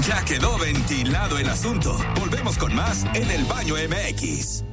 Ya quedó ventilado el asunto. Volvemos con más en El Baño MX.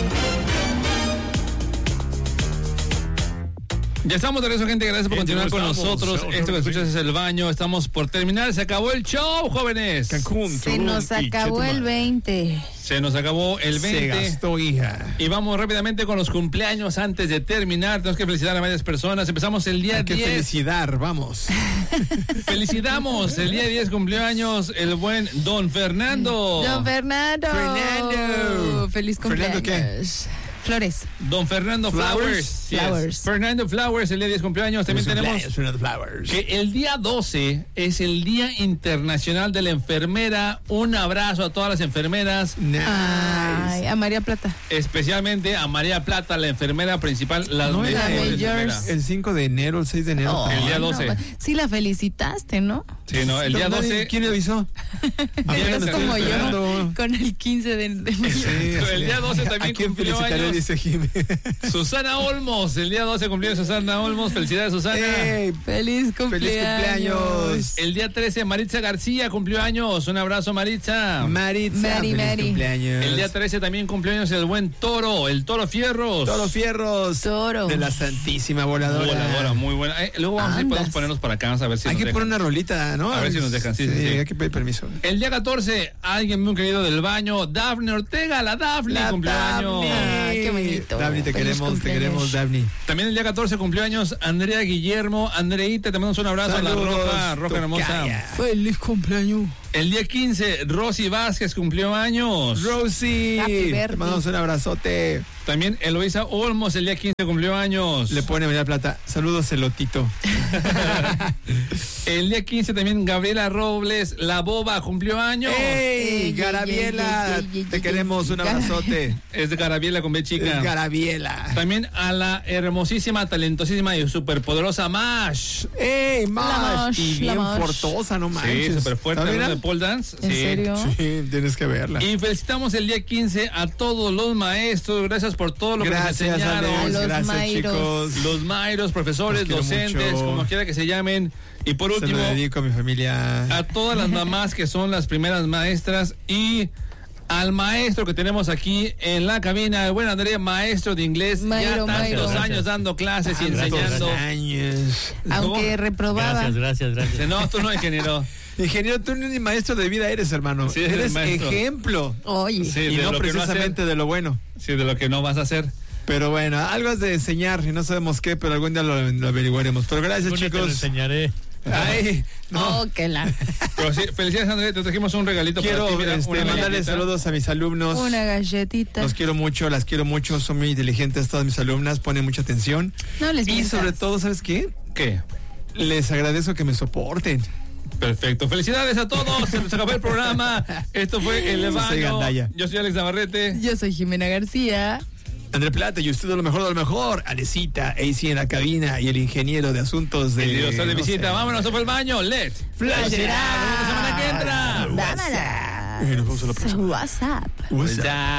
Ya estamos de regreso, gente. Gracias por continuar con nosotros. Esto que escuchas es El Baño. Estamos por terminar. Se acabó el show, jóvenes. Cancún, Se nos acabó el 20. Se nos acabó el 20. Se gastó, hija. Y vamos rápidamente con los cumpleaños antes de terminar. Tenemos que felicitar a varias personas. Empezamos el día 10. Qué felicidad, vamos. Felicidamos. El día 10 cumplió años el buen Don Fernando. Don Fernando. Feliz cumpleaños. ¿Fernando qué? Flores. Don Fernando Flowers. Flowers. Fernando Flowers, el día 10 cumpleaños. También tenemos Fernando Flowers. que el día 12 es el Día Internacional de la Enfermera. Un abrazo a todas las enfermeras. Nice. Ay, a María Plata. Especialmente a María Plata, la enfermera principal. Las No mejores era enfermeras. El 5 de enero, el 6 de enero. El día 12. No, sí la felicitaste, ¿no? Sí, no, el día 12. ¿Quién le avisó? Es Día como yo esperando. con el 15 de mayo. Pero el día 12 también ¿A quién cumplió felicitaré? años Dice Jimmy. Susana Olmos. El día 12 cumplió Susana Olmos. Felicidades, Susana. ¡Ey! Feliz cumpleaños. El día 13, Maritza García cumplió años. Un abrazo, Maritza. Maritza, Mari, feliz Mari. cumpleaños. El día 13 también cumplió años el buen Toro, el Toro Fierros. Toro Fierros. Toro. De la Santísima Voladora. Voladora, muy buena. Luego vamos a ver si podemos ponernos para acá, vamos a ver si Hay nos que dejan. poner una rolita, ¿no? A ver si nos dejan, sí. Hay que pedir permiso. El día 14, alguien muy querido del baño, Dafne Ortega, la Dafne, cumplió años. Ay, qué bonito. Dafne, te Feliz queremos, Dafne. También el día 14 cumplió años Andrea Guillermo. Andreita, te mandamos un abrazo a la Roja hermosa. tocaya. Feliz cumpleaños. El día 15, Rosy Vázquez cumplió años. Rosie, Happy birthday. te mandamos un abrazote. También Eloisa Olmos, el día 15 cumplió años. Le pone María Plata. Saludos, Elotito. El día 15 también Gabriela Robles, la boba, cumplió años. ¡Ey, Garabiela! Te queremos, un abrazote. Es de Garabiela con B chica. Es Garabiela. También a la hermosísima, talentosísima y superpoderosa Mash. ¡Ey, La Mash! Mash, Y la bien Mash. fortosa, no manches. Sí, súper fuerte, ¿Está bien? hablando de pole dance. ¿En serio? Sí, tienes que verla. Y felicitamos el día 15 a todos los maestros. Gracias por todo lo que nos Gracias, enseñaron. Alex. A los Gracias, Mayros. chicos. Los Mayros, profesores, Los quiero docentes, mucho. como quiera que se llamen. Y por Se último, lo dedico a mi familia. a todas las mamás que son las primeras maestras y al maestro que tenemos aquí en la cabina, el buen Andrea, maestro de inglés, Mayro, ya tantos Mayro. años dando clases y Tantos enseñando. años. Aunque reprobaba. Gracias. No, tú no, ingeniero. Ingeniero, tú ni maestro de vida eres, hermano. Sí, eres eres maestro. ejemplo. Oye. Sí, Y de no lo que no precisamente hacer. de lo bueno. Sí, de lo que no vas a hacer. Pero bueno, algo has de enseñar y no sabemos qué, pero algún día lo averiguaremos. Pero gracias, Te lo chicos. enseñaré. Ay, no. Oh, que la. Pero sí, felicidades, Andrea. Te trajimos un regalito Quiero para ti. Mira, una mandarles galletita. saludos a mis alumnos. Una galletita. Los quiero mucho, las quiero mucho. Son muy inteligentes todas mis alumnas, ponen mucha atención. No les Y mientas. sobre todo, ¿sabes qué? ¿Qué? Les agradezco que me soporten. Perfecto. Felicidades a todos. Se nos acabó el programa. Esto fue El Soy Baño. Gandaya. Yo soy Alex Navarrete. Yo soy Jimena García. André Plata y usted de lo mejor de lo mejor. Alecita, AC en la cabina y el ingeniero de asuntos de... El Dios de no visita. sé. Vámonos, eso fue El Baño. Let's Flash it Nos vemos la semana que entra. Dámala. Nos vemos a la próxima. WhatsApp. What's up? Ya.